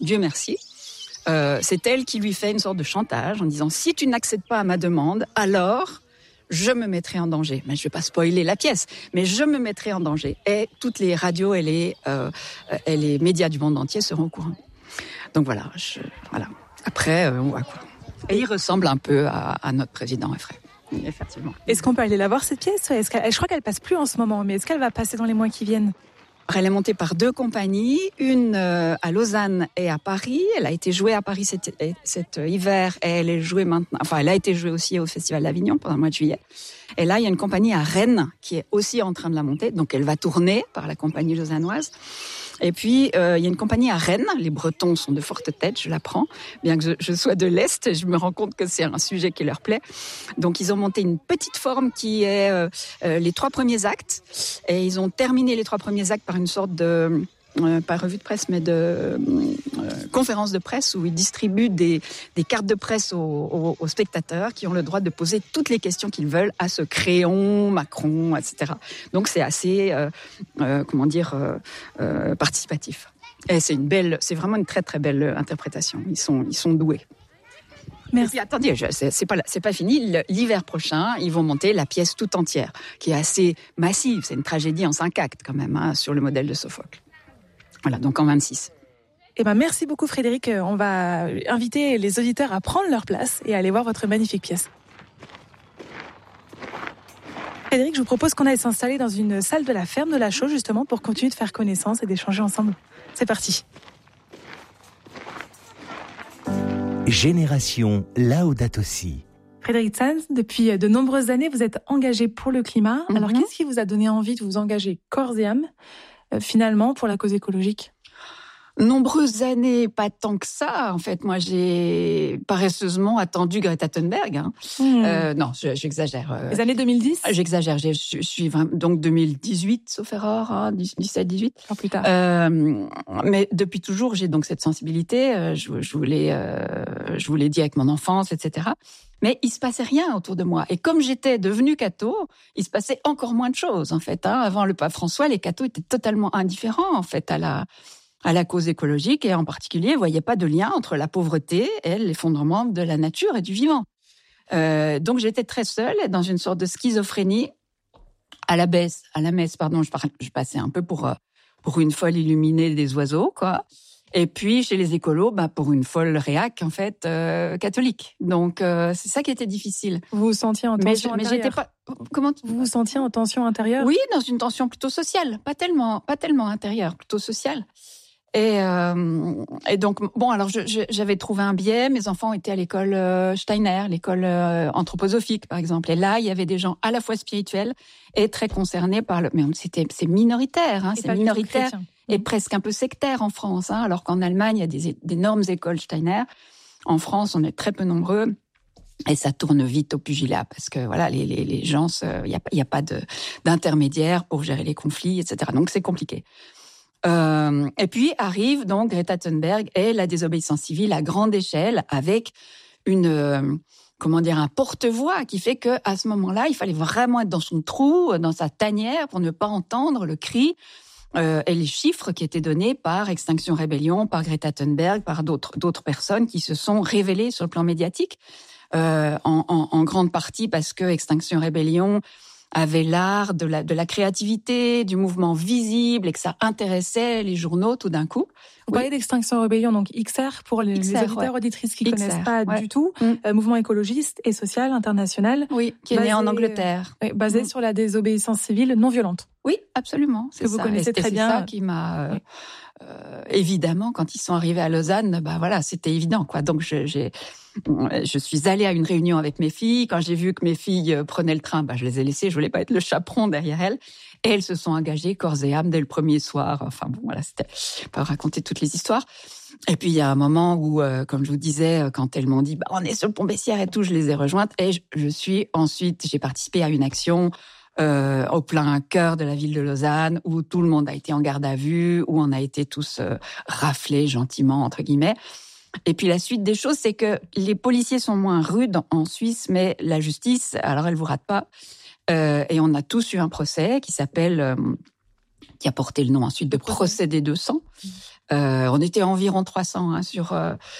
Dieu merci. C'est elle qui lui fait une sorte de chantage en disant « Si tu n'accèdes pas à ma demande, alors je me mettrai en danger. » Mais je ne vais pas spoiler la pièce, mais je me mettrai en danger. Et toutes les radios et les médias du monde entier seront au courant. Donc voilà. Après, on voit quoi. Et il ressemble un peu à notre président, effectivement. Est-ce qu'on peut aller la voir, cette pièce ? Je crois qu'elle passe plus en ce moment, mais est-ce qu'elle va passer dans les mois qui viennent ? Elle est montée par 2 compagnies, une à Lausanne et à Paris. Elle a été jouée à Paris cet hiver et elle est jouée maintenant. Enfin, elle a été jouée aussi au Festival d'Avignon pendant le mois de juillet. Et là, il y a une compagnie à Rennes qui est aussi en train de la monter. Donc, elle va tourner par la compagnie lausannoise. Et puis, il y a une compagnie à Rennes. Les Bretons sont de forte tête, je l'apprends. Bien que je sois de l'Est, je me rends compte que c'est un sujet qui leur plaît. Donc, ils ont monté une petite forme qui est les 3 premiers actes. Et ils ont terminé les 3 premiers actes par une sorte de... pas revue de presse, mais de conférence de presse où ils distribuent des cartes de presse aux spectateurs qui ont le droit de poser toutes les questions qu'ils veulent à ce Créon, Macron, etc. Donc c'est assez, participatif. Et c'est vraiment une très très belle interprétation. Ils sont doués. Merci. Et puis attendez, c'est pas fini. L'hiver prochain, ils vont monter la pièce tout entière, qui est assez massive. C'est une tragédie en 5 actes quand même, sur le modèle de Sophocle. Voilà, donc en 26. Merci beaucoup Frédéric. On va inviter les auditeurs à prendre leur place et à aller voir votre magnifique pièce. Frédéric, je vous propose qu'on aille s'installer dans une salle de la ferme de la Chaux, justement, pour continuer de faire connaissance et d'échanger ensemble. C'est parti. Génération Laudato Si. Frédéric Sanz, depuis de nombreuses années, vous êtes engagé pour le climat. Alors, qu'est-ce qui vous a donné envie de vous engager corps et âme finalement, pour la cause écologique ? Nombreuses années, pas tant que ça. En fait, moi, j'ai paresseusement attendu Greta Thunberg. Non, j'exagère. Les années 2010 ? J'exagère. Je suis vraiment, donc 2018, sauf erreur, 17, 18. Pas plus tard. Mais depuis toujours, j'ai donc cette sensibilité. Je vous l'ai dit avec mon enfance, etc. Mais il se passait rien autour de moi. Et comme j'étais devenue catho, il se passait encore moins de choses, en fait. Avant le pape François, les cathos étaient totalement indifférents, en fait, à la cause écologique. Et en particulier, ils voyaient pas de lien entre la pauvreté et l'effondrement de la nature et du vivant. Donc, j'étais très seule, dans une sorte de schizophrénie. À la messe, je passais un peu pour une folle illuminée des oiseaux, quoi. Et puis, chez les écolos, pour une folle réac, en fait, catholique. Donc, c'est ça qui était difficile. Vous vous sentiez en tension intérieure ? Mais j'étais pas... Comment vous vous sentiez en tension intérieure ? Oui, dans une tension plutôt sociale. Pas tellement intérieure, plutôt sociale. Et donc, alors, j'avais trouvé un biais. Mes enfants étaient à l'école Steiner, l'école anthroposophique, par exemple. Et là, il y avait des gens à la fois spirituels et très concernés par mais c'est minoritaire, c'est minoritaire. Et presque un peu sectaire en France, alors qu'en Allemagne, il y a d'énormes écoles Steiner. En France, on est très peu nombreux. Et ça tourne vite au pugilat, parce que voilà, les gens, il y a pas d'intermédiaire pour gérer les conflits, etc. Donc c'est compliqué. Et puis arrive donc Greta Thunberg et la désobéissance civile à grande échelle, avec un porte-voix qui fait que à ce moment-là, il fallait vraiment être dans son trou, dans sa tanière, pour ne pas entendre le cri. Et les chiffres qui étaient donnés par Extinction Rebellion, par Greta Thunberg, par d'autres personnes qui se sont révélées sur le plan médiatique, en grande partie parce que Extinction Rebellion avait l'art de la créativité, du mouvement visible, et que ça intéressait les journaux tout d'un coup. Vous parlez d'Extinction Rebellion, donc XR, pour les auditeurs auditrices qui ne connaissent pas du tout, mouvement écologiste et social international. Oui, qui est né en Angleterre. Basé sur la désobéissance civile non violente. Oui, absolument. C'est que vous connaissez très bien. C'est ça qui m'a... évidemment, quand ils sont arrivés à Lausanne, c'était évident, quoi. Donc, je suis allée à une réunion avec mes filles. Quand j'ai vu que mes filles prenaient le train, je les ai laissées. Je voulais pas être le chaperon derrière elles. Et elles se sont engagées corps et âme dès le premier soir. Enfin bon, voilà, c'était pas raconter toutes les histoires. Et puis il y a un moment où, comme je vous disais, quand elles m'ont dit, on est sur le pont Bessières et tout, je les ai rejointes. Et j'ai participé à une action au plein cœur de la ville de Lausanne, où tout le monde a été en garde à vue, où on a été tous raflés gentiment, entre guillemets. Et puis la suite des choses, c'est que les policiers sont moins rudes en Suisse, mais la justice, alors elle vous rate pas. Et on a tous eu un procès qui a porté le nom ensuite de procès des 200, On était environ 300 sur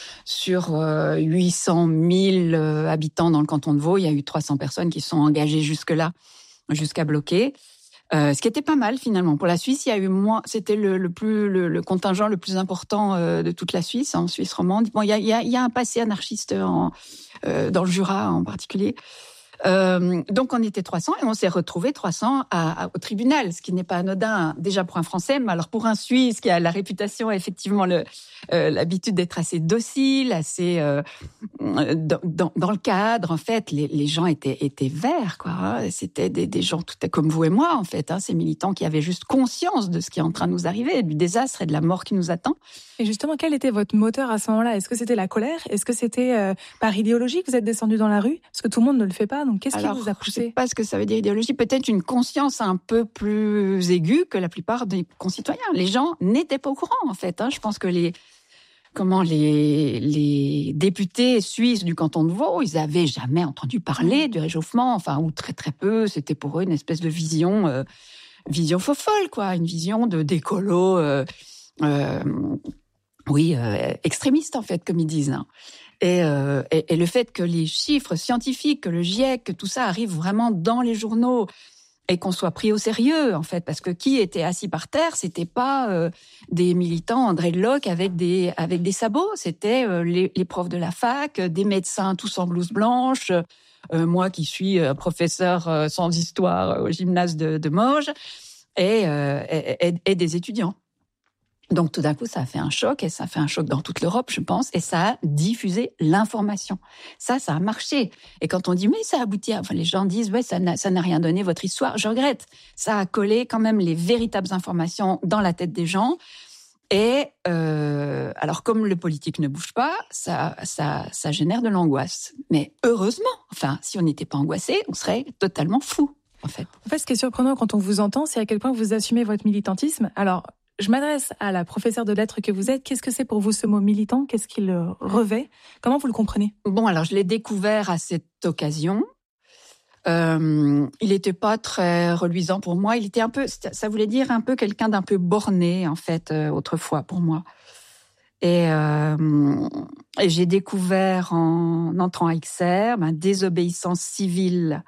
800 000 habitants dans le canton de Vaud. Il y a eu 300 personnes qui sont engagées jusque-là, jusqu'à bloquer. Ce qui était pas mal finalement. Pour la Suisse, il y a eu moins. C'était le contingent le plus important de toute la Suisse, en Suisse romande. Bon, il y a un passé anarchiste dans le Jura en particulier. Donc on était 300 et on s'est retrouvés 300 au tribunal, ce qui n'est pas anodin déjà pour un Français, mais alors pour un Suisse qui a la réputation effectivement l'habitude d'être assez docile, assez dans le cadre en fait, les gens étaient verts quoi. Hein. C'était des gens tout comme vous et moi en fait, hein, ces militants qui avaient juste conscience de ce qui est en train de nous arriver, du désastre et de la mort qui nous attend. Et justement, quel était votre moteur à ce moment-là ? Est-ce que c'était la colère ? Est-que c'était par idéologie que vous êtes descendu dans la rue ? Parce que tout le monde ne le fait pas. Donc, qu'est-ce qui vous a poussé ? Je ne sais pas ce que ça veut dire idéologie. Peut-être une conscience un peu plus aiguë que la plupart des concitoyens. Les gens n'étaient pas au courant, en fait. Hein. Je pense que les députés suisses du canton de Vaud, ils n'avaient jamais entendu parler du réchauffement, enfin, ou très très peu. C'était pour eux une espèce de vision faux-folle, quoi. Une vision d'écolo, extrémiste, en fait, comme ils disent. Hein. Et le fait que les chiffres scientifiques, que le GIEC, que tout ça arrive vraiment dans les journaux et qu'on soit pris au sérieux, en fait, parce que qui était assis par terre, c'était pas des militants en dreadlock avec des sabots, c'était les profs de la fac, des médecins tous en blouse blanche, moi qui suis professeur sans histoire au gymnase de Morges, et des étudiants. Donc, tout d'un coup, ça a fait un choc, et ça a fait un choc dans toute l'Europe, je pense, et ça a diffusé l'information. Ça a marché. Et quand on dit, mais ça a abouti à... Enfin, les gens disent, ouais, ça n'a rien donné, votre histoire. Je regrette. Ça a collé quand même les véritables informations dans la tête des gens. Et alors, comme le politique ne bouge pas, ça génère de l'angoisse. Mais heureusement, enfin, si on n'était pas angoissé, on serait totalement fou, en fait. En fait, ce qui est surprenant quand on vous entend, c'est à quel point vous assumez votre militantisme. Alors, je m'adresse à la professeure de lettres que vous êtes. Qu'est-ce que c'est pour vous ce mot militant ? Qu'est-ce qu'il revêt ? Comment vous le comprenez ? Bon, alors je l'ai découvert à cette occasion. Il n'était pas très reluisant pour moi. Il était un peu, ça voulait dire un peu quelqu'un d'un peu borné en fait autrefois pour moi. Et j'ai découvert en entrant à XR, désobéissance civile.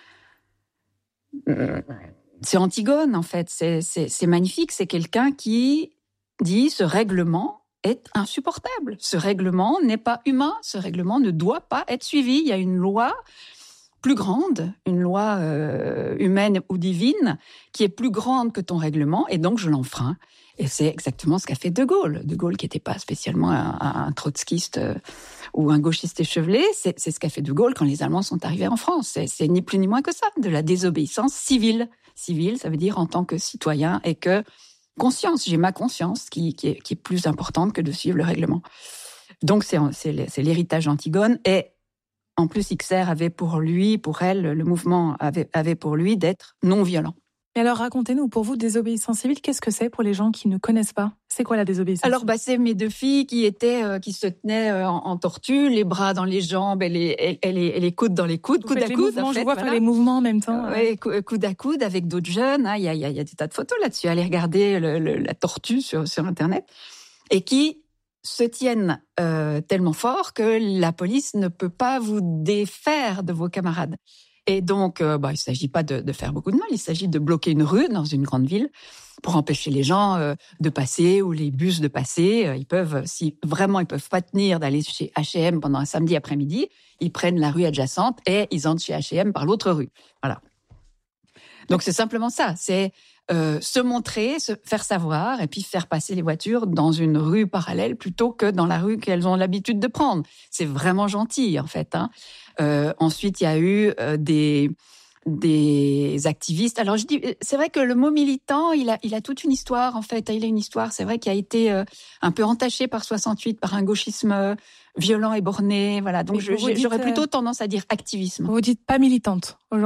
C'est Antigone, en fait. C'est magnifique. C'est quelqu'un qui dit ce règlement est insupportable. Ce règlement n'est pas humain. Ce règlement ne doit pas être suivi. Il y a une loi plus grande, une loi humaine ou divine, qui est plus grande que ton règlement, et donc je l'enfreins. Et c'est exactement ce qu'a fait De Gaulle. De Gaulle, qui n'était pas spécialement un trotskiste ou un gauchiste échevelé, c'est ce qu'a fait De Gaulle quand les Allemands sont arrivés en France. C'est ni plus ni moins que ça, de la désobéissance civile. Civile, ça veut dire en tant que citoyen, et que conscience, j'ai ma conscience qui est plus importante que de suivre le règlement. Donc c'est l'héritage d'Antigone, et en plus XR avait pour elle, le mouvement avait pour lui d'être non violent. Et alors racontez-nous, pour vous, désobéissance civile, qu'est-ce que c'est pour les gens qui ne connaissent pas ? C'est quoi la désobéissance ? Alors c'est mes deux filles qui se tenaient en tortue, les bras dans les jambes et les coudes dans les coudes, coude à coude. Je vois faire les mouvements en même temps. Oui, coude à coude avec d'autres jeunes. Il y a des tas de photos là-dessus. Allez regarder la tortue sur Internet. Et qui se tiennent tellement fort que la police ne peut pas vous défaire de vos camarades. Et donc, il ne s'agit pas de faire beaucoup de mal, il s'agit de bloquer une rue dans une grande ville pour empêcher les gens de passer ou les bus de passer. Ils peuvent, si vraiment ils peuvent pas tenir d'aller chez H&M pendant un samedi après-midi, ils prennent la rue adjacente et ils entrent chez H&M par l'autre rue. Voilà. Donc c'est simplement ça, c'est se montrer, se faire savoir et puis faire passer les voitures dans une rue parallèle plutôt que dans la rue qu'elles ont l'habitude de prendre. C'est vraiment gentil en fait. Hein. Ensuite, il y a eu des activistes. Alors je dis, c'est vrai que le mot militant, il a toute une histoire en fait. Il a une histoire, c'est vrai, qui a été un peu entachée par 68, par un gauchisme violent et borné. Voilà. Donc j'aurais plutôt tendance à dire activisme. Vous dites pas militante aujourd'hui ?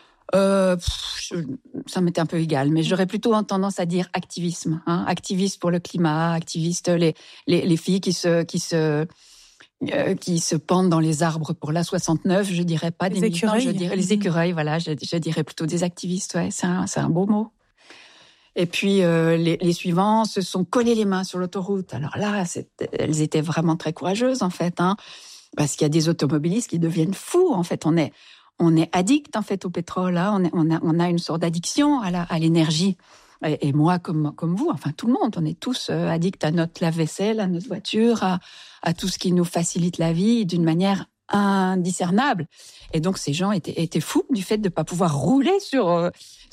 Ça m'était un peu égal, mais j'aurais plutôt tendance à dire activisme, hein, activiste pour le climat, activiste les filles qui se pendent dans les arbres pour la 69, je dirais pas des militants, je dirais les écureuils, voilà, je dirais plutôt des activistes, ouais, c'est un beau mot. Et puis les suivants se sont collés les mains sur l'autoroute. Alors là, elles étaient vraiment très courageuses en fait, hein, parce qu'il y a des automobilistes qui deviennent fous. En fait, on est addict en fait au pétrole. Hein. On a une sorte d'addiction à l'énergie. Et moi, comme vous, enfin tout le monde, on est tous addicts à notre lave-vaisselle, à notre voiture, à tout ce qui nous facilite la vie d'une manière indiscernable. Et donc ces gens étaient fous du fait de pas pouvoir rouler sur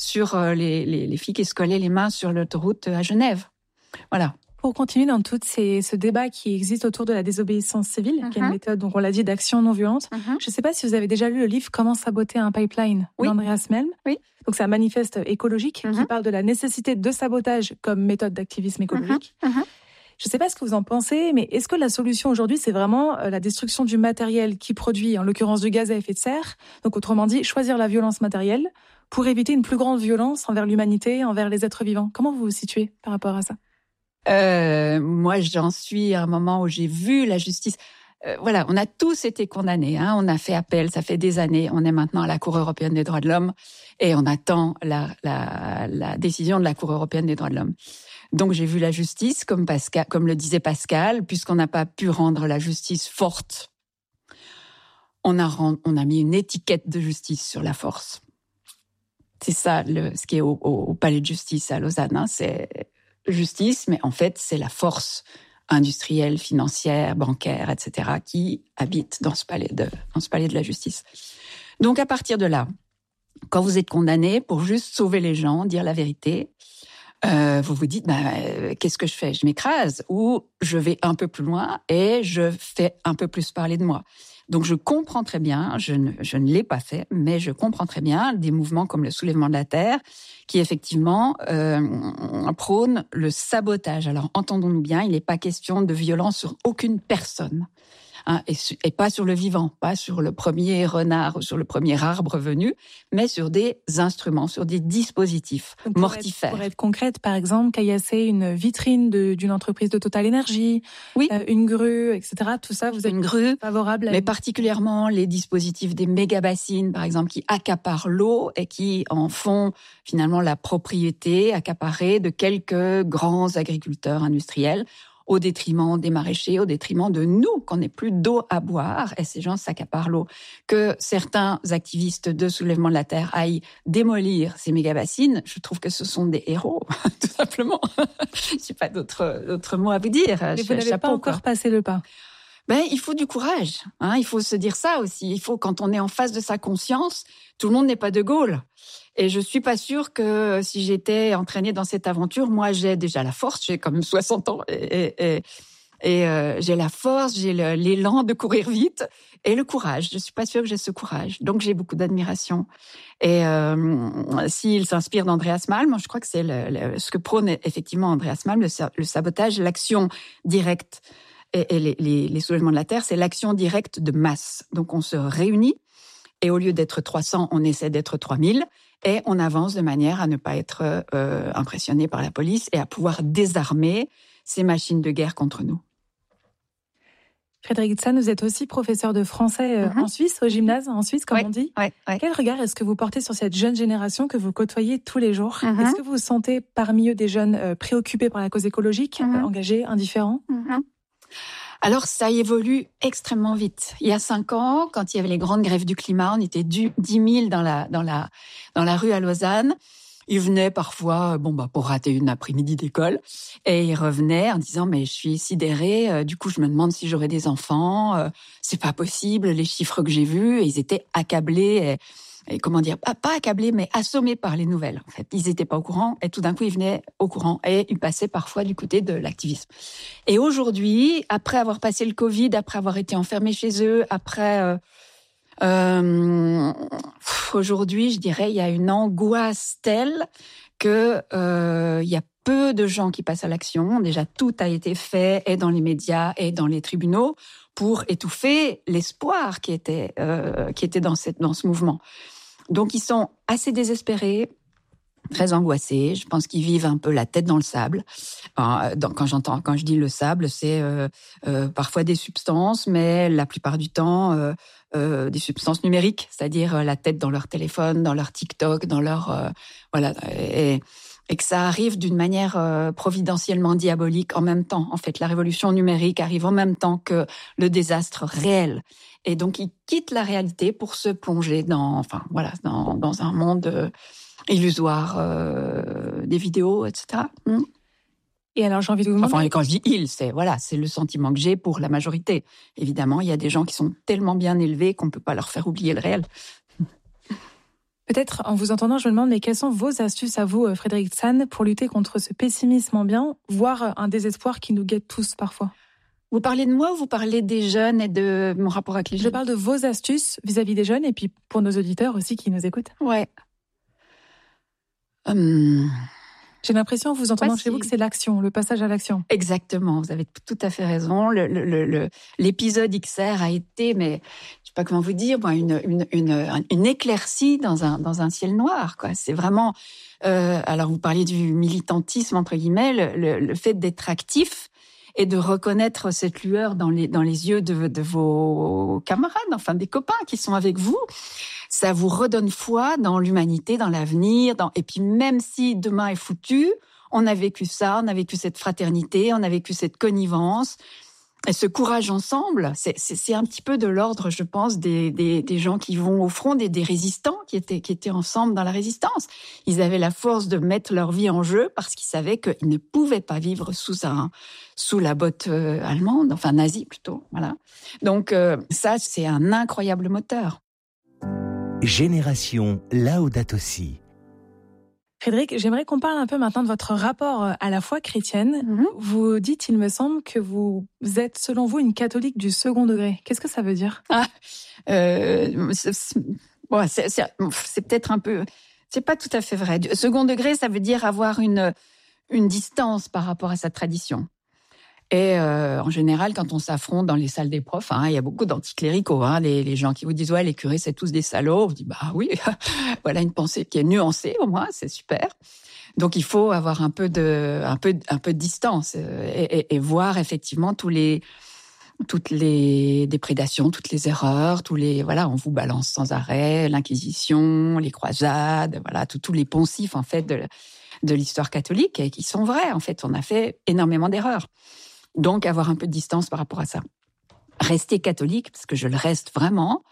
les filles qui se collaient les mains sur l'autoroute à Genève. Voilà. Pour continuer dans tout ce débat qui existe autour de la désobéissance civile, qui est une méthode, donc on l'a dit, d'action non violente, je ne sais pas si vous avez déjà lu le livre « Comment saboter un pipeline » d'Andreas Malm. Oui. Donc c'est un manifeste écologique qui parle de la nécessité de sabotage comme méthode d'activisme écologique. Je ne sais pas ce que vous en pensez, mais est-ce que la solution aujourd'hui, c'est vraiment la destruction du matériel qui produit, en l'occurrence du gaz à effet de serre, donc autrement dit, choisir la violence matérielle pour éviter une plus grande violence envers l'humanité, envers les êtres vivants? Comment vous vous situez par rapport à ça? Moi, j'en suis à un moment où j'ai vu la justice. Voilà, on a tous été condamnés. Hein, on a fait appel, ça fait des années. On est maintenant à la Cour européenne des droits de l'homme et on attend la décision de la Cour européenne des droits de l'homme. Donc j'ai vu la justice, comme le disait Pascal, puisqu'on n'a pas pu rendre la justice forte. On a mis une étiquette de justice sur la force. C'est ça ce qui est au palais de justice à Lausanne. Hein, c'est justice, mais en fait, c'est la force industrielle, financière, bancaire, etc., qui habite dans ce palais de la justice. Donc, à partir de là, quand vous êtes condamné pour juste sauver les gens, dire la vérité, vous vous dites, qu'est-ce que je fais? Je m'écrase ou je vais un peu plus loin et je fais un peu plus parler de moi. Donc, je comprends très bien, je ne l'ai pas fait, mais je comprends très bien des mouvements comme le soulèvement de la Terre qui, effectivement, prônent le sabotage. Alors, entendons-nous bien, il n'est pas question de violence sur aucune personne. Hein, et pas sur le vivant, pas sur le premier renard ou sur le premier arbre venu, mais sur des instruments, sur des dispositifs mortifères. Pour être concrète, par exemple, caillasser une vitrine d'une entreprise de Total Énergie, une grue, etc. Tout ça, vous êtes une grue favorable mais particulièrement les dispositifs des méga-bassines, par exemple, qui accaparent l'eau et qui en font finalement la propriété accaparée de quelques grands agriculteurs industriels, au détriment des maraîchers, au détriment de nous, qu'on n'ait plus d'eau à boire, et ces gens s'accaparent l'eau. Que certains activistes de soulèvement de la Terre aillent démolir ces méga-bassines, je trouve que ce sont des héros, tout simplement. Je n'ai pas d'autres mots à vous dire. Mais vous n'avez pas encore passé le pas. Il faut du courage. Hein, il faut se dire ça aussi. Il faut, quand on est en face de sa conscience, tout le monde n'est pas de Gaulle. Et je suis pas sûre que si j'étais entraînée dans cette aventure, moi j'ai déjà la force, j'ai quand même 60 ans et j'ai la force, j'ai l'élan de courir vite et le courage. Je suis pas sûre que j'ai ce courage. Donc j'ai beaucoup d'admiration. Et s'il s'inspire d'Andreas Malm, je crois que c'est ce que prône effectivement Andreas Malm, le sabotage, l'action directe. Et les soulèvements de la Terre, c'est l'action directe de masse. Donc on se réunit et au lieu d'être 300, on essaie d'être 3000 et on avance de manière à ne pas être impressionné par la police et à pouvoir désarmer ces machines de guerre contre nous. Frédérique Zahn, vous êtes aussi professeure de français en Suisse, au gymnase en Suisse, comme on dit. Quel regard est-ce que vous portez sur cette jeune génération que vous côtoyez tous les jours? Est-ce que vous vous sentez parmi eux des jeunes préoccupés par la cause écologique, engagés, indifférents? Alors, ça évolue extrêmement vite. Il y a 5 ans, quand il y avait les grandes grèves du climat, on était 10 000 dans la rue à Lausanne. Ils venaient parfois, pour rater une après-midi d'école, et ils revenaient en disant, mais je suis sidérée, du coup, je me demande si j'aurai des enfants, c'est pas possible, les chiffres que j'ai vus, et ils étaient accablés, et comment dire, pas accablés, mais assommés par les nouvelles. En fait, ils étaient pas au courant, et tout d'un coup, ils venaient au courant, et ils passaient parfois du côté de l'activisme. Et aujourd'hui, après avoir passé le Covid, après avoir été enfermés chez eux, aujourd'hui, je dirais, il y a une angoisse telle que il y a peu de gens qui passent à l'action. Déjà, tout a été fait, et dans les médias, et dans les tribunaux, pour étouffer l'espoir qui était dans ce mouvement. Donc, ils sont assez désespérés, très angoissés. Je pense qu'ils vivent un peu la tête dans le sable. Quand je dis le sable, c'est parfois des substances, mais la plupart du temps des substances numériques, c'est-à-dire la tête dans leur téléphone, dans leur TikTok, dans leur voilà. et que ça arrive d'une manière providentiellement diabolique en même temps. En fait, la révolution numérique arrive en même temps que le désastre réel. Et donc, ils quittent la réalité pour se plonger dans un monde illusoire des vidéos, etc. Et alors, j'ai envie de vous demander... Enfin, quand je dis « c'est le sentiment que j'ai pour la majorité. Évidemment, il y a des gens qui sont tellement bien élevés qu'on ne peut pas leur faire oublier le réel. Peut-être, en vous entendant, je me demande, mais quelles sont vos astuces à vous, Frédérique Tsan, pour lutter contre ce pessimisme ambiant, voire un désespoir qui nous guette tous parfois? Vous parlez de moi ou vous parlez des jeunes et de mon rapport avec les jeunes? Je parle de vos astuces vis-à-vis des jeunes et puis pour nos auditeurs aussi qui nous écoutent. Ouais. J'ai l'impression, en vous entendant chez vous, que c'est l'action, le passage à l'action. Exactement, vous avez tout à fait raison. L'épisode XR a été, mais je sais pas comment vous dire, une éclaircie dans un ciel noir, quoi. C'est vraiment. Alors vous parliez du militantisme entre guillemets, le fait d'être actif et de reconnaître cette lueur dans les yeux de vos camarades, enfin des copains qui sont avec vous. Ça vous redonne foi dans l'humanité, dans l'avenir, et puis même si demain est foutu, on a vécu ça, on a vécu cette fraternité, on a vécu cette connivence, et ce courage ensemble, c'est un petit peu de l'ordre, je pense, des gens qui vont au front, des résistants qui étaient ensemble dans la résistance. Ils avaient la force de mettre leur vie en jeu parce qu'ils savaient qu'ils ne pouvaient pas vivre sous la botte allemande, enfin nazie plutôt, voilà. Donc ça, c'est un incroyable moteur. Génération Laudato Si. Frédérique, j'aimerais qu'on parle un peu maintenant de votre rapport à la foi chrétienne. Vous dites, il me semble, que vous êtes, selon vous, une catholique du second degré. Qu'est-ce que ça veut dire ? C'est peut-être un peu... C'est pas tout à fait vrai. Du second degré, ça veut dire avoir une distance par rapport à sa tradition. Et en général, quand on s'affronte dans les salles des profs, il y a beaucoup d'anticléricaux, les gens qui vous disent ouais, les curés c'est tous des salauds. Vous dites bah oui, voilà une pensée qui est nuancée au moins, c'est super. Donc il faut avoir un peu de distance et voir effectivement toutes les déprédations, toutes les erreurs, on vous balance sans arrêt l'Inquisition, les croisades, voilà tous les poncifs en fait de l'histoire catholique et qui sont vrais en fait. On a fait énormément d'erreurs. Donc, avoir un peu de distance par rapport à ça. Rester catholique, parce que je le reste vraiment,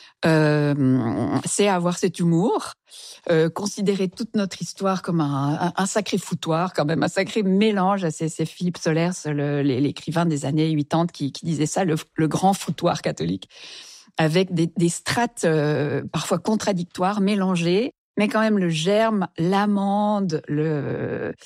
c'est avoir cet humour, considérer toute notre histoire comme un sacré foutoir, quand même, un sacré mélange. C'est Philippe Solers, l'écrivain des années 80, qui disait ça, le grand foutoir catholique, avec des strates parfois contradictoires, mélangées, mais quand même le germe, l'amande, le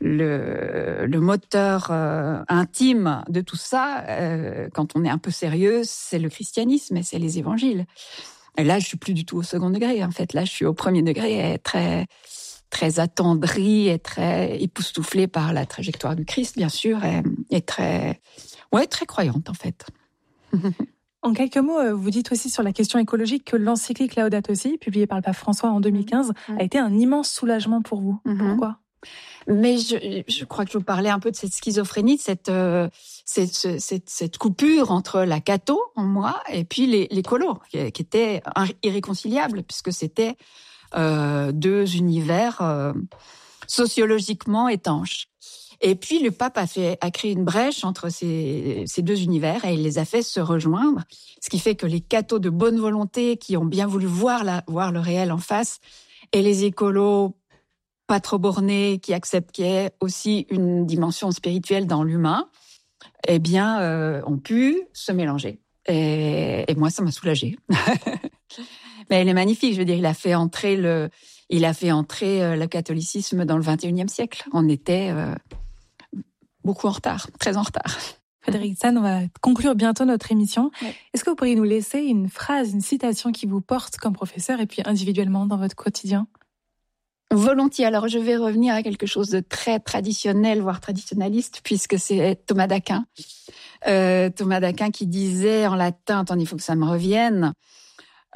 moteur intime de tout ça, quand on est un peu sérieux, c'est le christianisme et c'est les évangiles. Et là, je suis plus du tout au second degré, en fait. Là, je suis au premier degré, et très, très attendrie et très époustouflée par la trajectoire du Christ, bien sûr, et très croyante, en fait. En quelques mots, vous dites aussi sur la question écologique que l'encyclique Laudato Si, publiée par le pape François en 2015, a été un immense soulagement pour vous. Pourquoi ? Mais je crois que je vous parlais un peu de cette schizophrénie, de cette coupure entre la catho en moi et puis les colos, qui étaient irréconciliables, puisque c'était deux univers sociologiquement étanches. Et puis le pape a créé une brèche entre ces deux univers et il les a fait se rejoindre, ce qui fait que les cathos de bonne volonté qui ont bien voulu voir le réel en face et les écolos pas trop bornés qui acceptent qu'il y ait aussi une dimension spirituelle dans l'humain, ont pu se mélanger. Et moi, ça m'a soulagée. Mais elle est magnifique, je veux dire, il a fait entrer le catholicisme dans le 21e siècle. On était beaucoup en retard, très en retard. Frédérique Tsan, on va conclure bientôt notre émission. Ouais. Est-ce que vous pourriez nous laisser une phrase, une citation qui vous porte comme professeur et puis individuellement dans votre quotidien ? Volontiers. Alors, je vais revenir à quelque chose de très traditionnel, voire traditionnaliste, puisque c'est Thomas d'Aquin. Thomas d'Aquin qui disait en latin, attendez, il faut que ça me revienne,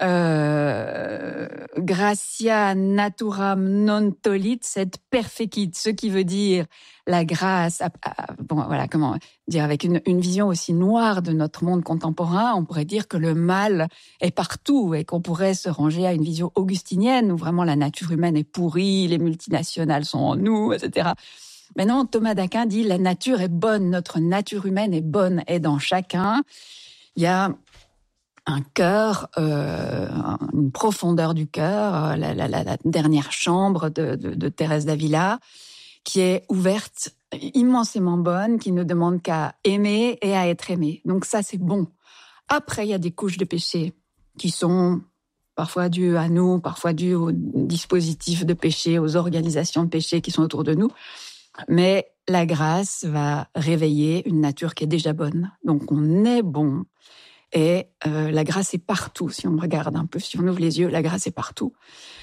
gratia naturam non tollit sed perfecit, ce qui veut dire la grâce. Comment dire, avec une vision aussi noire de notre monde contemporain, on pourrait dire que le mal est partout et qu'on pourrait se ranger à une vision augustinienne où vraiment la nature humaine est pourrie, les multinationales sont en nous, etc. Mais non, Thomas d'Aquin dit la nature est bonne, notre nature humaine est bonne, et dans chacun, il y a un cœur, une profondeur du cœur, la dernière chambre de Thérèse d'Avila, qui est ouverte, immensément bonne, qui ne demande qu'à aimer et à être aimée. Donc ça, c'est bon. Après, il y a des couches de péché qui sont parfois dues à nous, parfois dues aux dispositifs de péché, aux organisations de péché qui sont autour de nous. Mais la grâce va réveiller une nature qui est déjà bonne. Donc on est bon. Et la grâce est partout. Si on regarde un peu, si on ouvre les yeux, la grâce est partout.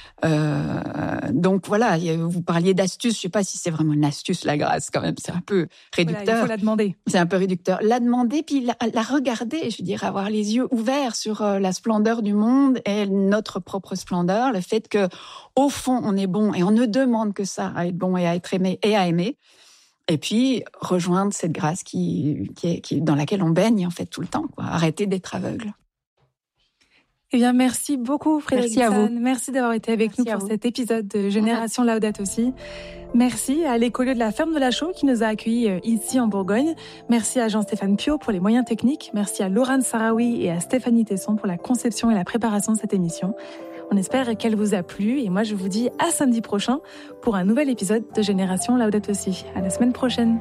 Donc voilà, vous parliez d'astuce. Je sais pas si c'est vraiment une astuce, la grâce, quand même. C'est un peu réducteur. Voilà, il faut la demander. C'est un peu réducteur. La demander, puis la regarder, je veux dire, avoir les yeux ouverts sur la splendeur du monde et notre propre splendeur. Le fait que, au fond, on est bon et on ne demande que ça, à être bon et à être aimé et à aimer. Et puis, rejoindre cette grâce qui dans laquelle on baigne, en fait, tout le temps, quoi. Arrêter d'être aveugle. Eh bien, merci beaucoup, Frédérique Merci à vous. Merci d'avoir été avec nous pour cet épisode de Génération Laudato Si. Merci à l'écolieu de la Ferme de la Chaux qui nous a accueillis ici en Bourgogne. Merci à Jean-Stéphane Piot pour les moyens techniques. Merci à Laurent Sarawi et à Stéphanie Tesson pour la conception et la préparation de cette émission. On espère qu'elle vous a plu et moi je vous dis à samedi prochain pour un nouvel épisode de Génération Laudato Si. À la semaine prochaine.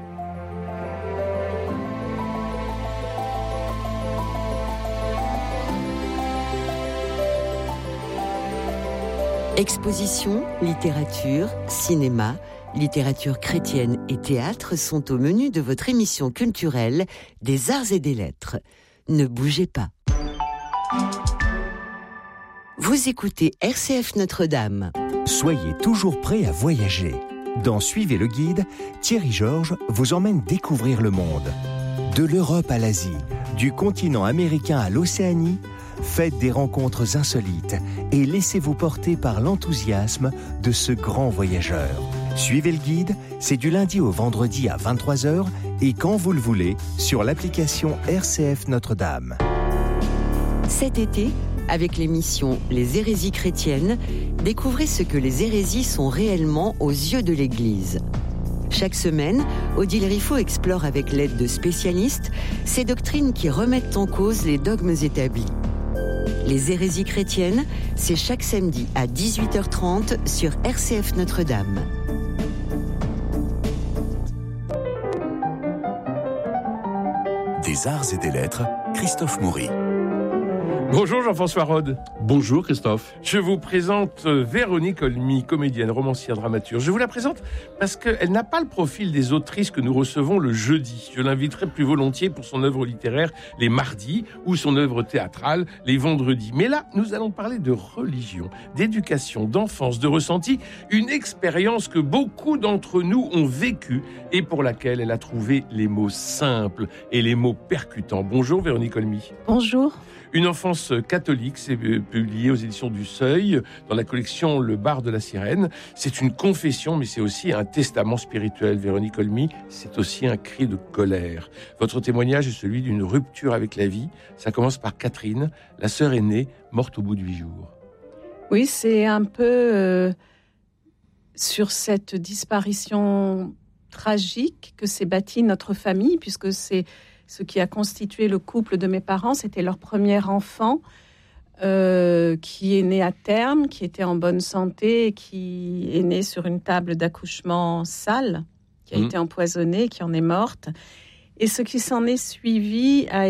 Exposition, littérature, cinéma, littérature chrétienne et théâtre sont au menu de votre émission culturelle des Arts et des Lettres. Ne bougez pas. Vous écoutez RCF Notre-Dame. Soyez toujours prêts à voyager. Dans Suivez le guide, Thierry Georges vous emmène découvrir le monde. De l'Europe à l'Asie, du continent américain à l'Océanie, faites des rencontres insolites et laissez-vous porter par l'enthousiasme de ce grand voyageur. Suivez le guide, c'est du lundi au vendredi à 23h et quand vous le voulez sur l'application RCF Notre-Dame. Cet été, avec l'émission Les hérésies chrétiennes, découvrez ce que les hérésies sont réellement aux yeux de l'Église. Chaque semaine, Odile Riffaut explore avec l'aide de spécialistes ces doctrines qui remettent en cause les dogmes établis. Les hérésies chrétiennes, c'est chaque samedi à 18h30 sur RCF Notre-Dame. Des Arts et des Lettres, Christophe Maury. Bonjour Jean-François Rode. Bonjour Christophe. Je vous présente Véronique Olmy, comédienne, romancière, dramaturge. Je vous la présente parce qu'elle n'a pas le profil des autrices que nous recevons le jeudi. Je l'inviterai plus volontiers pour son œuvre littéraire les mardis ou son œuvre théâtrale les vendredis. Mais là, nous allons parler de religion, d'éducation, d'enfance, de ressenti, une expérience que beaucoup d'entre nous ont vécue et pour laquelle elle a trouvé les mots simples et les mots percutants. Bonjour Véronique Olmy. Bonjour. Une enfance catholique, c'est publié aux éditions du Seuil, dans la collection Le Bar de la Sirène. C'est une confession, mais c'est aussi un testament spirituel. Véronique Olmy, c'est aussi un cri de colère. Votre témoignage est celui d'une rupture avec la vie. Ça commence par Catherine, la sœur aînée, morte au bout de 8 jours. Oui, c'est un peu sur cette disparition tragique que s'est bâtie notre famille, puisque c'est ce qui a constitué le couple de mes parents. C'était leur premier enfant qui est né à terme, qui était en bonne santé, qui est né sur une table d'accouchement sale, qui a été empoisonnée, qui en est morte. Et ce qui s'en est suivi a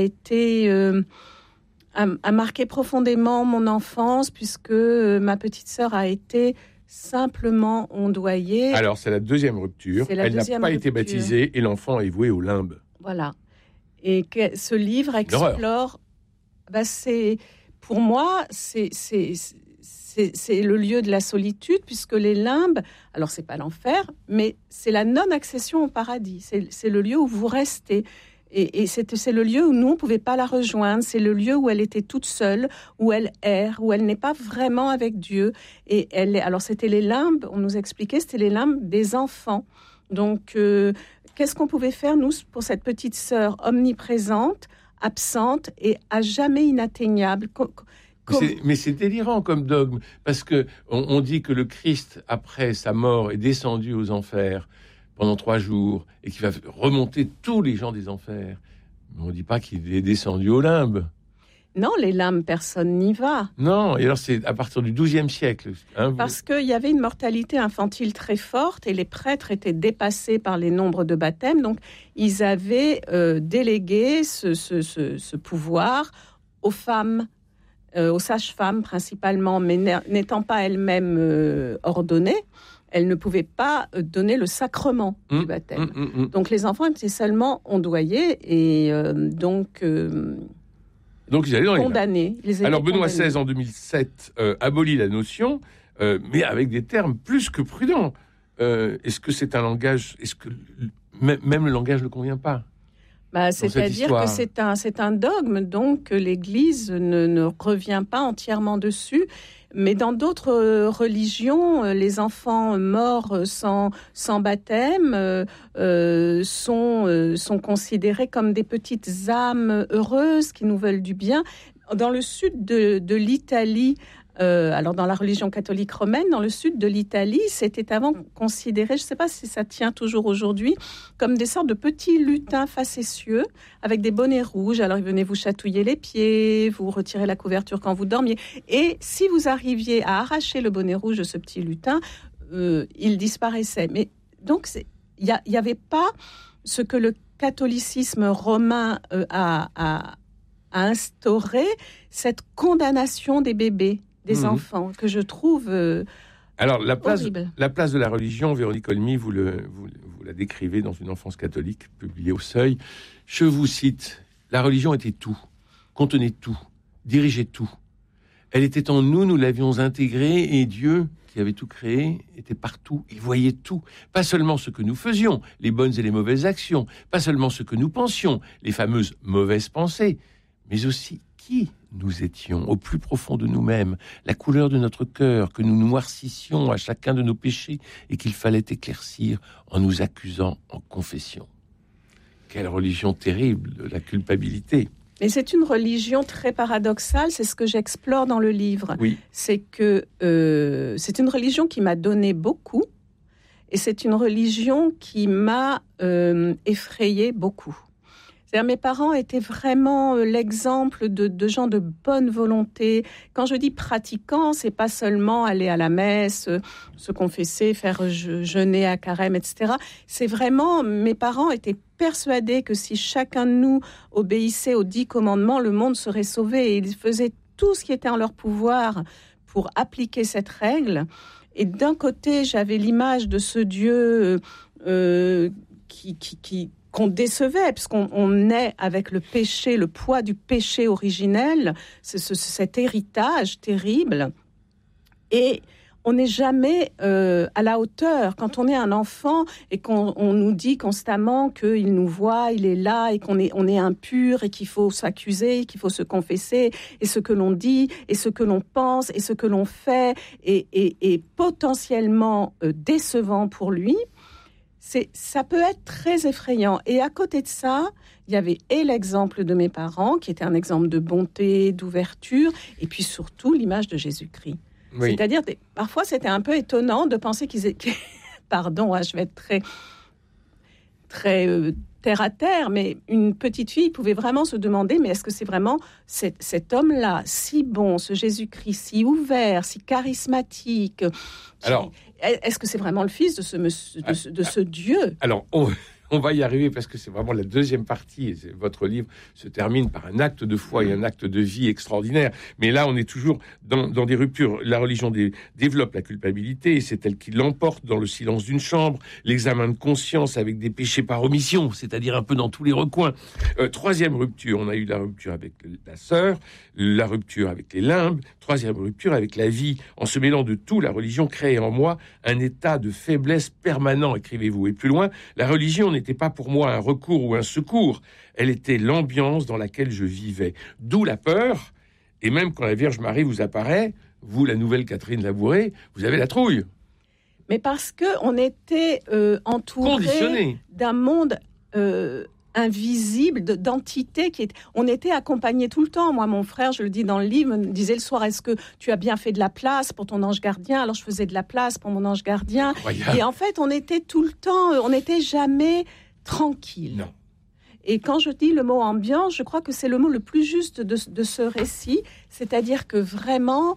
marqué profondément mon enfance, puisque ma petite sœur a été simplement ondoyée. Alors, c'est la deuxième rupture. Elle n'a pas été baptisée et l'enfant est voué au limbe. Voilà. Et que ce livre explore, pour moi, c'est le lieu de la solitude, puisque les limbes, alors c'est pas l'enfer, mais c'est la non-accession au paradis. C'est le lieu où vous restez. Et c'est le lieu où nous, on ne pouvait pas la rejoindre. C'est le lieu où elle était toute seule, où elle erre, où elle n'est pas vraiment avec Dieu. Et alors, c'était les limbes, on nous expliquait, c'était les limbes des enfants. Donc, qu'est-ce qu'on pouvait faire, nous, pour cette petite sœur omniprésente, absente et à jamais inatteignable? Mais c'est délirant comme dogme, parce qu'on dit que le Christ, après sa mort, est descendu aux enfers pendant 3 jours, et qu'il va remonter tous les gens des enfers. Mais on ne dit pas qu'il est descendu aux limbes. Non, les limbes, personne n'y va. Non, et alors c'est à partir du XIIe siècle. Parce qu'il y avait une mortalité infantile très forte, et les prêtres étaient dépassés par les nombres de baptêmes, donc ils avaient délégué ce pouvoir aux femmes, aux sages-femmes principalement, mais n'étant pas elles-mêmes ordonnées, elles ne pouvaient pas donner le sacrement du baptême. Donc les enfants étaient seulement ondoyés et donc ils allaient dans condamnés. Alors Benoît XVI en 2007 abolit la notion, mais avec des termes plus que prudents. Est-ce que c'est un langage? Est-ce que même le langage ne convient pas? C'est-à-dire que c'est un dogme, donc l'Église ne revient pas entièrement dessus. Mais dans d'autres religions, les enfants morts sans baptême sont considérés comme des petites âmes heureuses qui nous veulent du bien. Dans le sud de l'Italie, alors dans la religion catholique romaine, dans le sud de l'Italie, c'était avant considéré, je ne sais pas si ça tient toujours aujourd'hui, comme des sortes de petits lutins facétieux avec des bonnets rouges. Alors ils venaient vous chatouiller les pieds, vous retirer la couverture quand vous dormiez. Et si vous arriviez à arracher le bonnet rouge de ce petit lutin, il disparaissait. Mais donc il n'y avait pas ce que le catholicisme romain a instauré, cette condamnation des bébés, des enfants, que je trouve alors, la place horrible. de la religion, Véronique Olmy, vous la décrivez dans Une enfance catholique, publiée au Seuil. Je vous cite, « La religion était tout, contenait tout, dirigeait tout. Elle était en nous, nous l'avions intégrée, et Dieu, qui avait tout créé, était partout. Il voyait tout. Pas seulement ce que nous faisions, les bonnes et les mauvaises actions, pas seulement ce que nous pensions, les fameuses mauvaises pensées, mais aussi qui nous étions au plus profond de nous-mêmes, la couleur de notre cœur, que nous noircissions à chacun de nos péchés et qu'il fallait éclaircir en nous accusant en confession. » Quelle religion terrible, la culpabilité. Et c'est une religion très paradoxale, c'est ce que j'explore dans le livre. Oui. C'est que c'est une religion qui m'a donné beaucoup, et c'est une religion qui m'a effrayée beaucoup. C'est-à-dire, mes parents étaient vraiment l'exemple de gens de bonne volonté. Quand je dis pratiquants, c'est pas seulement aller à la messe, se confesser, faire jeûner à carême, etc. C'est vraiment, mes parents étaient persuadés que si chacun de nous obéissait aux 10 commandements, le monde serait sauvé. Et ils faisaient tout ce qui était en leur pouvoir pour appliquer cette règle. Et d'un côté, j'avais l'image de ce Dieu qu'on décevait, puisqu'on est avec le péché, le poids du péché originel, cet héritage terrible, et on n'est jamais à la hauteur. Quand on est un enfant et qu'on nous dit constamment qu'il nous voit, il est là, et qu'on est impur, et qu'il faut s'accuser, qu'il faut se confesser, et ce que l'on dit, et ce que l'on pense, et ce que l'on fait, est potentiellement décevant pour lui, ça peut être très effrayant. Et à côté de ça, il y avait l'exemple de mes parents, qui était un exemple de bonté, d'ouverture, et puis surtout l'image de Jésus-Christ. Oui. C'est-à-dire, parfois, c'était un peu étonnant de penser qu'ils étaient... Pardon, je vais être très, très terre à terre, mais une petite fille pouvait vraiment se demander, mais est-ce que c'est vraiment cet homme-là, si bon, ce Jésus-Christ, si ouvert, si charismatique, Alors, est-ce que c'est vraiment le fils de ce Dieu? Alors, on va y arriver, parce que c'est vraiment la deuxième partie. Et votre livre se termine par un acte de foi et un acte de vie extraordinaire. Mais là, on est toujours dans des ruptures. La religion développe la culpabilité, et c'est elle qui l'emporte dans le silence d'une chambre. L'examen de conscience avec des péchés par omission, c'est-à-dire un peu dans tous les recoins. Troisième rupture, on a eu la rupture avec la sœur, la rupture avec les limbes. Troisième rupture avec la vie. En se mêlant de tout, la religion crée en moi un état de faiblesse permanent, écrivez-vous. Et plus loin, la religion n'était pas pour moi un recours ou un secours. Elle était l'ambiance dans laquelle je vivais. D'où la peur. Et même quand la Vierge Marie vous apparaît, vous, la nouvelle Catherine Labouré, vous avez la trouille. Mais parce qu'on était entouré d'un monde invisible, d'entités on était accompagnés tout le temps. Moi, mon frère, je le dis dans le livre, me disait le soir, est-ce que tu as bien fait de la place pour ton ange gardien? Alors je faisais de la place pour mon ange gardien. Incroyable. Et en fait, on était tout le temps, on n'était jamais tranquille. Non. Et quand je dis le mot ambiance, je crois que c'est le mot le plus juste de ce récit, c'est-à-dire que vraiment...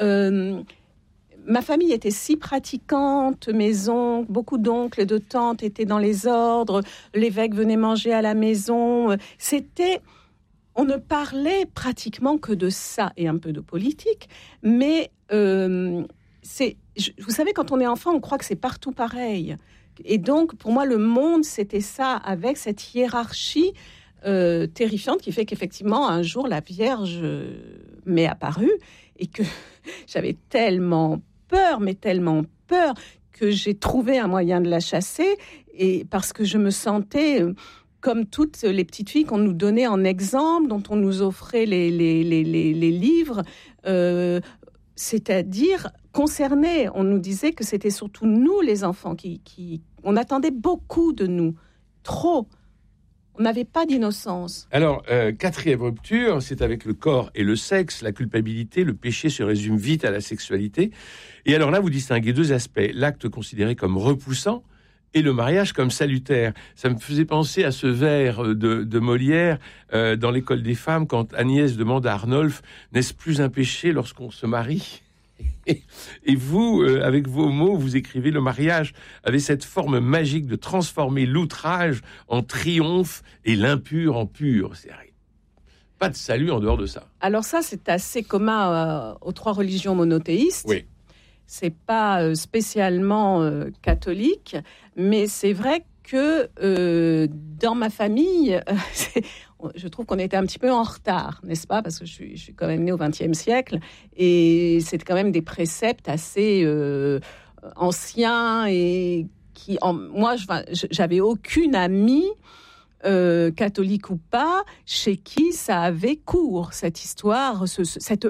ma famille était si pratiquante, mes oncles, beaucoup d'oncles et de tantes étaient dans les ordres, l'évêque venait manger à la maison. On ne parlait pratiquement que de ça et un peu de politique, mais vous savez, quand on est enfant, on croit que c'est partout pareil. Et donc, pour moi, le monde, c'était ça, avec cette hiérarchie terrifiante qui fait qu'effectivement, un jour, la Vierge m'est apparue et que j'avais tellement peur, que j'ai trouvé un moyen de la chasser, et parce que je me sentais comme toutes les petites filles qu'on nous donnait en exemple, dont on nous offrait les livres, c'est-à-dire concernés. On nous disait que c'était surtout nous, les enfants, on attendait beaucoup de nous, trop. On n'avait pas d'innocence. Alors, quatrième rupture, c'est avec le corps et le sexe, la culpabilité, le péché se résume vite à la sexualité. Et alors là, vous distinguez deux aspects, l'acte considéré comme repoussant et le mariage comme salutaire. Ça me faisait penser à ce vers de Molière dans l'École des femmes, quand Agnès demande à Arnolphe, n'est-ce plus un péché lorsqu'on se marie ? Et vous, avec vos mots, vous écrivez le mariage avait cette forme magique de transformer l'outrage en triomphe et l'impur en pur. C'est pas de salut en dehors de ça. Alors ça, c'est assez commun aux trois religions monothéistes. Oui. C'est pas spécialement catholique, mais c'est vrai que dans ma famille, je trouve qu'on était un petit peu en retard, n'est-ce pas? Parce que je suis quand même née au XXe siècle, et c'est quand même des préceptes assez anciens, et moi, j'avais aucune amie, catholique ou pas, chez qui ça avait cours, cette histoire, cette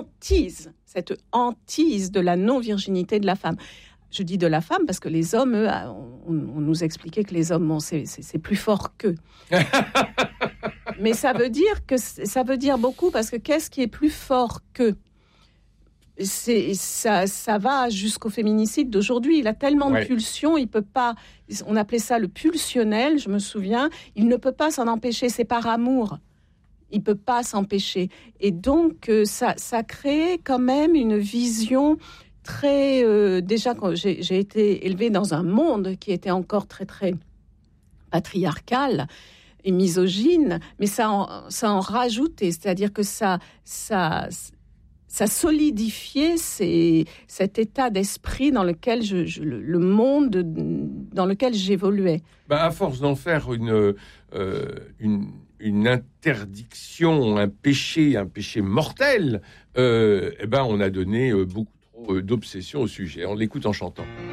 hantise de la non-virginité de la femme. Je dis de la femme parce que les hommes, eux, on nous expliquait que les hommes, bon, c'est plus fort qu'eux. Mais ça veut dire beaucoup, parce que qu'est-ce qui est plus fort qu'eux? Ça va jusqu'au féminicide d'aujourd'hui. Il a tellement de pulsions, il peut pas. On appelait ça le pulsionnel, je me souviens. Il ne peut pas s'en empêcher. C'est par amour. Il peut pas s'empêcher. Et donc ça crée quand même une vision très. Déjà, quand j'ai été élevée dans un monde qui était encore très très patriarcal et misogyne, mais ça en rajoutait. C'est-à-dire que ça solidifiait cet état d'esprit dans lequel le monde dans lequel j'évoluais. À force d'en faire une interdiction, un péché mortel, on a donné beaucoup trop d'obsession au sujet. On l'écoute en chantant.